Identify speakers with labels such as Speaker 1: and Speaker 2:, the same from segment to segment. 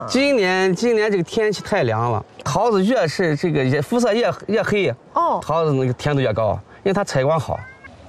Speaker 1: 今年这个天气太凉了，桃子越是这个肤色越黑，桃子那个甜度越高，因为它采光好。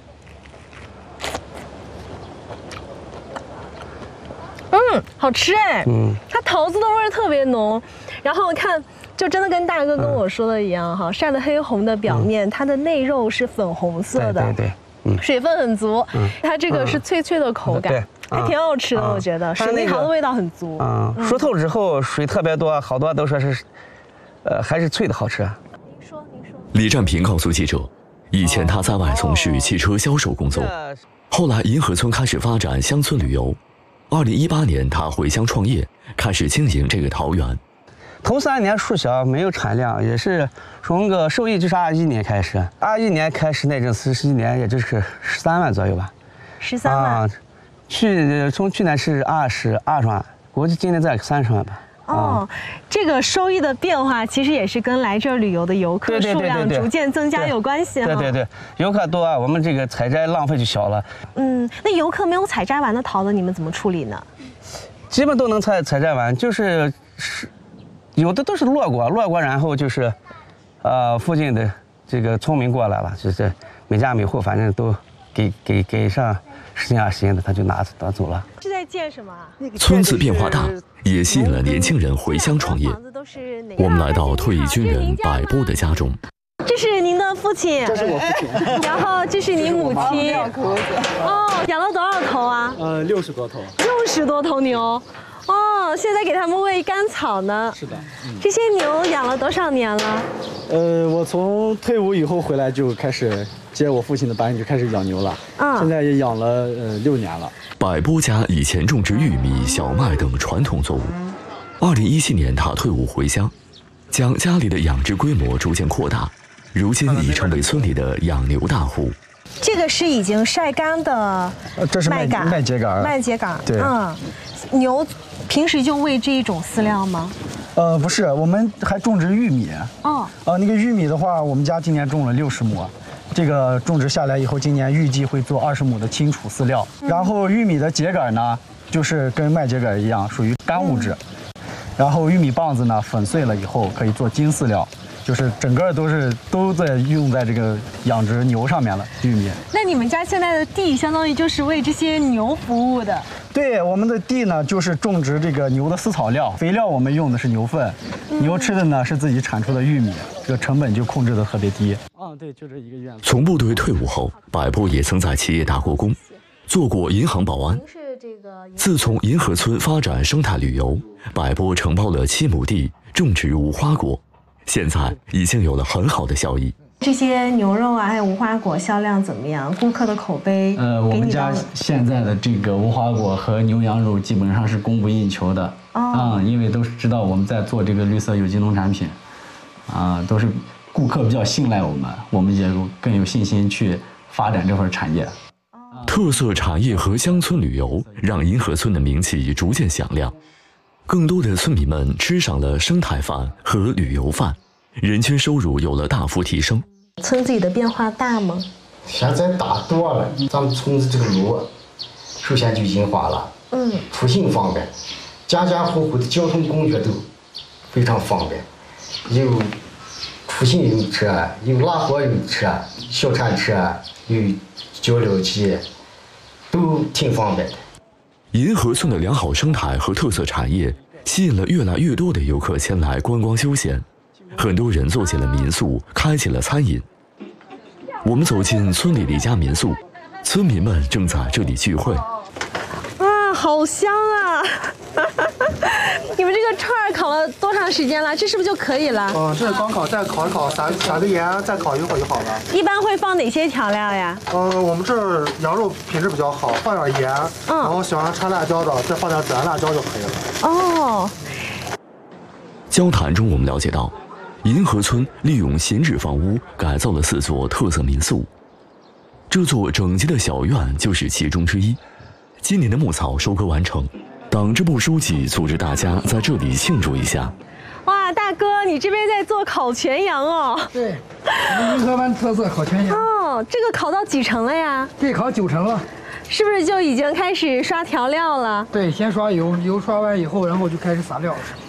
Speaker 2: 好吃哎，它桃子的味儿特别浓，然后看就真的跟大哥跟我说的一样哈，晒得黑红的表面，它的内肉是粉红色的，
Speaker 1: 对，
Speaker 2: 水分很足，它这个是脆脆的口感，还挺好吃的，我觉得水蜜桃的味道很足。
Speaker 1: 熟透之后水特别多，好多都说是，还是脆的好吃。
Speaker 2: 您说。
Speaker 3: 李占平告诉记者，以前他在外从事汽车销售工作，后来银河村开始发展乡村旅游。2018年，他回乡创业，开始经营这个桃园。
Speaker 1: 头3年树小，没有产量，也是从个收益就是21年开始，21年开始那阵子11年，也就是13万左右吧。
Speaker 2: 13万。
Speaker 1: 从去年是22万，估计今年再30万吧。
Speaker 2: 这个收益的变化其实也是跟来这儿旅游的游客数量逐渐增加有关系哈。
Speaker 1: 对，游客多，我们这个采摘浪费就小了。
Speaker 2: 那游客没有采摘完的桃子，你们怎么处理呢？
Speaker 1: 基本都能采摘完，就是有的都是落果，然后就是，附近的这个村民过来了，就是每家每户反正都给上10斤20斤的，他就拿走了。
Speaker 2: 是在建什么啊？
Speaker 3: 村子变化大，也吸引了年轻人回乡创业。我们来到退役军人百波的家中。
Speaker 2: 这是您的父亲，
Speaker 4: 这是我父亲，
Speaker 2: 然后这是您母亲。养了多少头啊
Speaker 4: ？60多头。
Speaker 2: 60多头牛。现在给他们喂干草呢。
Speaker 4: 是的。
Speaker 2: 这些牛养了多少年了？
Speaker 4: 我从退伍以后回来就开始接我父亲的班，就开始养牛了。现在也养了6年了。
Speaker 3: 百波家以前种植玉米、小麦等传统作物。2017年，他退伍回乡，将家里的养殖规模逐渐扩大，如今已成为村里的养牛大户。
Speaker 2: 这个是已经晒干的
Speaker 4: 这是麦秸秆。
Speaker 2: 麦秸秆。
Speaker 4: 对。
Speaker 2: 牛平时就喂这一种饲料吗？
Speaker 4: 不是，我们还种植玉米。那个玉米的话，我们家今年种了60亩。这个种植下来以后，今年预计会做20亩的清储饲料。然后玉米的秸秆呢，就是跟麦秸秆一样，属于干物质。然后玉米棒子呢，粉碎了以后可以做精饲料，就是整个都在用在这个养殖牛上面了。玉米。
Speaker 2: 那你们家现在的地相当于就是为这些牛服务的？
Speaker 4: 对，我们的地呢就是种植这个牛的饲草料，肥料我们用的是牛粪，牛吃的呢是自己产出的玉米，这个成本就控制的特别低。对，就这一个院子。
Speaker 3: 从部队退伍后，百波也曾在企业打过工，做过银行保安。自从银河村发展生态旅游，百波承包了7亩地，种植无花果，现在已经有了很好的效益。
Speaker 2: 这些牛肉啊，还有无花果销量怎么样？顾客的口碑？
Speaker 4: 我们家现在的这个无花果和牛羊肉基本上是供不应求的。因为都是知道我们在做这个绿色有机农产品，都是顾客比较信赖我们也更有信心去发展这份产业。
Speaker 3: 特色产业和乡村旅游让银河村的名气逐渐响亮，更多的村民们吃上了生态饭和旅游饭，人均收入有了大幅提升。
Speaker 2: 村子里的变化大吗？
Speaker 5: 现在大多了，咱们村子这个路首先就硬化了，出行方便，家家户户的交通工具都非常方便，有出行用车，有拉货用车，小铲车，有交流机，都挺方便的。
Speaker 3: 银河村的良好生态和特色产业吸引了越来越多的游客前来观光休闲，很多人做起了民宿，开起了餐饮。我们走进村里的一家民宿，村民们正在这里聚会。
Speaker 2: 好香啊！你们这个串儿烤了多长时间了？这是不是就可以了？
Speaker 6: 这是刚烤，再烤一烤，撒个盐，再烤一会儿就好了。
Speaker 2: 一般会放哪些调料呀？
Speaker 6: 我们这儿羊肉品质比较好，放点盐，然后喜欢掺辣椒的，再放点孜然辣椒就可以了。
Speaker 3: 交谈中，我们了解到，银河村利用闲置房屋改造了4座特色民宿，这座整洁的小院就是其中之一。今年的牧草收割完成，党支部书记组织大家在这里庆祝一下。
Speaker 2: 哇，大哥，你这边在做烤全羊哦？
Speaker 7: 对，我们银河湾特色烤全羊。
Speaker 2: 这个烤到几成了呀？
Speaker 7: 这烤9成了。
Speaker 2: 是不是就已经开始刷调料了？
Speaker 7: 对，先刷油，油刷完以后，然后就开始撒料。